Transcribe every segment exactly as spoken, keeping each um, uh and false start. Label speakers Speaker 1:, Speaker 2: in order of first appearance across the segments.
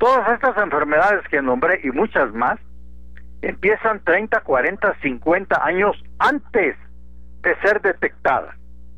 Speaker 1: Todas estas enfermedades que nombré y muchas más empiezan treinta, cuarenta, cincuenta años antes de ser detectadas.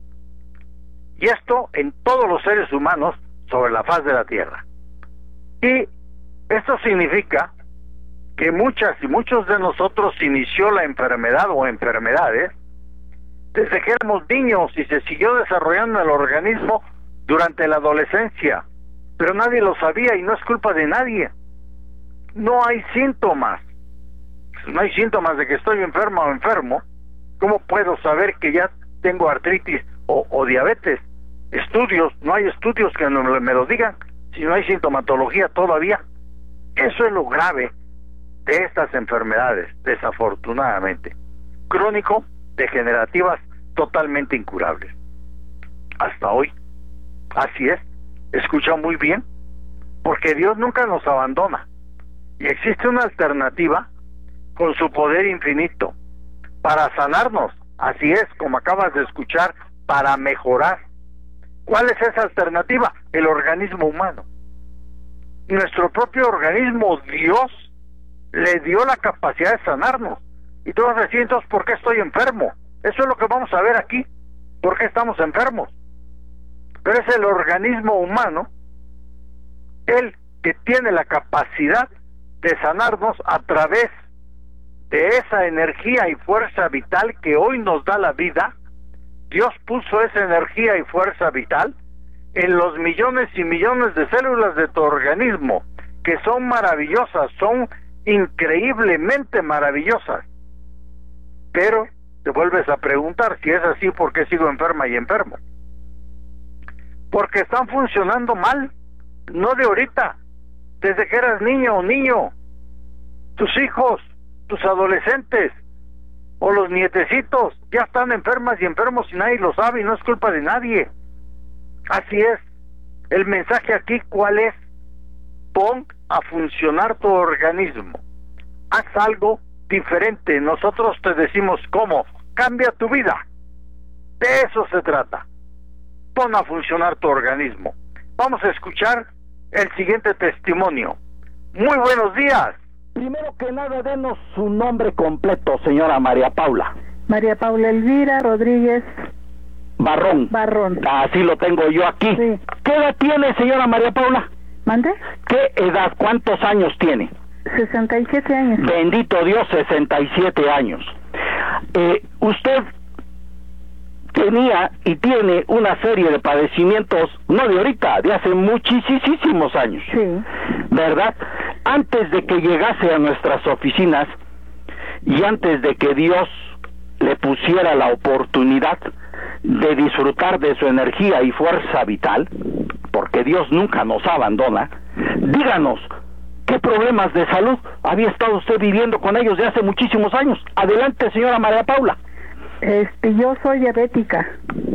Speaker 1: Y esto en todos los seres humanos sobre la faz de la Tierra. Y esto significa que muchas y muchos de nosotros inició la enfermedad o enfermedades desde que éramos niños y se siguió desarrollando en el organismo durante la adolescencia, pero nadie lo sabía y no es culpa de nadie. No hay síntomas, no hay síntomas de que estoy enfermo o enfermo. ¿Cómo puedo saber que ya tengo artritis o, o diabetes? Estudios, no hay estudios que no me lo digan, si no hay sintomatología todavía. Eso es lo grave de estas enfermedades, desafortunadamente, crónico, degenerativas, totalmente incurables. Hasta hoy, así es, escucha muy bien, porque Dios nunca nos abandona, y existe una alternativa con su poder infinito, para sanarnos, así es, como acabas de escuchar, para mejorar. ¿Cuál es esa alternativa? El organismo humano. Nuestro propio organismo, Dios le dio la capacidad de sanarnos. Y tú vas a decir, entonces, ¿por qué estoy enfermo? Eso es lo que vamos a ver aquí. ¿Por qué estamos enfermos? Pero es el organismo humano el que tiene la capacidad de sanarnos a través de esa energía y fuerza vital que hoy nos da la vida. Dios puso esa energía y fuerza vital en los millones y millones de células de tu organismo, que son maravillosas, son increíblemente maravillosas. Pero te vuelves a preguntar, si es así, ¿por qué sigo enferma y enfermo? Porque están funcionando mal, no de ahorita, desde que eras niño o niño. Tus hijos, tus adolescentes o los nietecitos ya están enfermas y enfermos y nadie lo sabe y no es culpa de nadie. Así es. El mensaje aquí, ¿cuál es? Pon a funcionar tu organismo. Haz algo diferente. Nosotros te decimos cómo. Cambia tu vida. De eso se trata. Pon a funcionar tu organismo. Vamos a escuchar el siguiente testimonio. Muy buenos días.
Speaker 2: Primero que nada, denos su nombre completo, señora María Paula.
Speaker 3: María Paula Elvira Rodríguez
Speaker 2: Barrón.
Speaker 3: Barrón.
Speaker 2: Así lo tengo yo aquí.
Speaker 3: Sí.
Speaker 2: ¿Qué edad tiene, señora María Paula?
Speaker 3: ¿Mande?
Speaker 2: ¿Qué edad? ¿Cuántos años tiene?
Speaker 3: sesenta y siete años.
Speaker 2: Bendito Dios, sesenta y siete años. Eh, usted tenía y tiene una serie de padecimientos, no de ahorita, de hace muchísimos años.
Speaker 3: Sí.
Speaker 2: ¿Verdad? Antes de que llegase a nuestras oficinas y antes de que Dios le pusiera la oportunidad de disfrutar de su energía y fuerza vital, porque Dios nunca nos abandona, díganos, ¿qué problemas de salud había estado usted viviendo con ellos de hace muchísimos años? Adelante, señora María Paula.
Speaker 3: Este, yo soy diabética.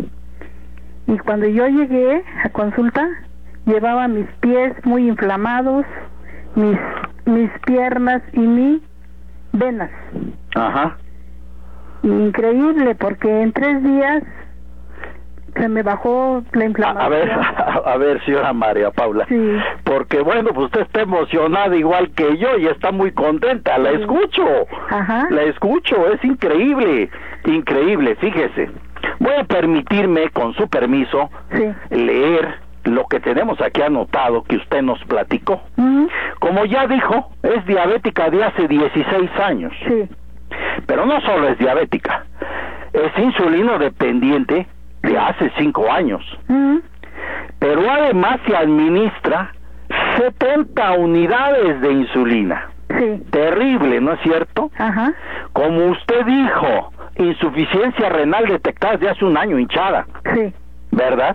Speaker 3: Y cuando yo llegué a consulta, llevaba mis pies muy inflamados, mis mis piernas y mis venas.
Speaker 2: Ajá.
Speaker 3: Increíble, porque en tres días se me bajó la inflamación.
Speaker 2: A, a ver, a, a ver, señora María Paula.
Speaker 3: Sí.
Speaker 2: Porque bueno, pues usted está emocionada igual que yo y está muy contenta. La
Speaker 3: Sí.
Speaker 2: escucho.
Speaker 3: Ajá.
Speaker 2: La escucho, es increíble, increíble, fíjese. Voy a permitirme, con su permiso,
Speaker 3: Sí.
Speaker 2: leer lo que tenemos aquí anotado que usted nos platicó.
Speaker 3: Uh-huh.
Speaker 2: Como ya dijo, es diabética de hace dieciséis años.
Speaker 3: Sí.
Speaker 2: Pero no solo es diabética, es insulino dependiente de hace cinco años.
Speaker 3: Uh-huh.
Speaker 2: Pero además se administra setenta unidades de insulina.
Speaker 3: Sí.
Speaker 2: Terrible, ¿no es cierto?
Speaker 3: Ajá.
Speaker 2: Como usted dijo, insuficiencia renal detectada desde hace un año, hinchada.
Speaker 3: Sí.
Speaker 2: ¿Verdad?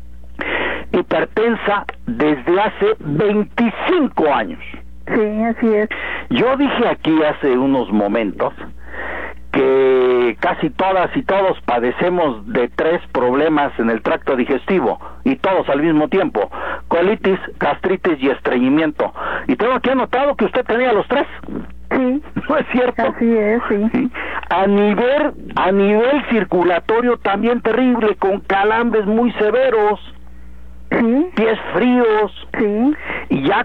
Speaker 2: Hipertensa desde hace veinticinco años.
Speaker 3: Sí, así es.
Speaker 2: Yo dije aquí hace unos momentos que casi todas y todos padecemos de tres problemas en el tracto digestivo, y todos al mismo tiempo: colitis, gastritis y estreñimiento. Y tengo aquí anotado que usted tenía los tres.
Speaker 3: Sí.
Speaker 2: ¿No es cierto?
Speaker 3: Así es, sí.
Speaker 2: Sí. A nivel, a nivel circulatorio también terrible, con calambres muy severos,
Speaker 3: Sí.
Speaker 2: pies fríos,
Speaker 3: Sí.
Speaker 2: y ya